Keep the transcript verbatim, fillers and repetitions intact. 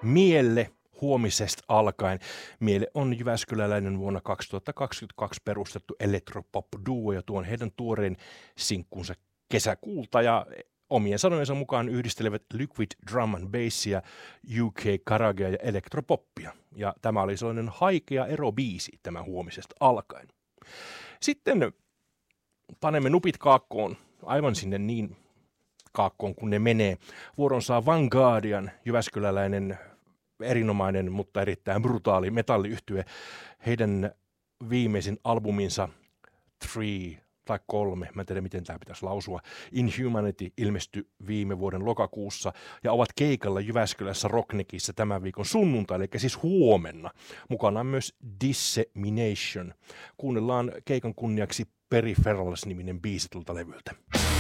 Mielle huomisesta alkaen. Miele on jyväskyläläinen vuonna kaksituhattakaksikymmentäkaksi perustettu electropop-duo ja tuon heidän tuoreen sinkkunsa kesäkuulta ja omien sanojensa mukaan yhdistelevät liquid drum and bassia, U K garagea ja elektropoppia. Ja tämä oli sellainen haikea erobiisi tämä huomisesta alkaen. Sitten panemme nupit kaakkoon, aivan sinne niin kaakkoon kun ne menee. Vuoron saa Vanguardian, jyväskyläläinen erinomainen, mutta erittäin brutaali metalliyhtye. Heidän viimeisin albuminsa Three tai kolme, mä en tiedä miten tämä pitäisi lausua, Inhumanity ilmestyi viime vuoden lokakuussa ja ovat keikalla Jyväskylässä Rockneckissa tämän viikon sunnuntai, eli siis huomenna. Mukana on myös Dissemination. Kuunnellaan keikan kunniaksi Peripherals-niminen biisi tulta levyltä.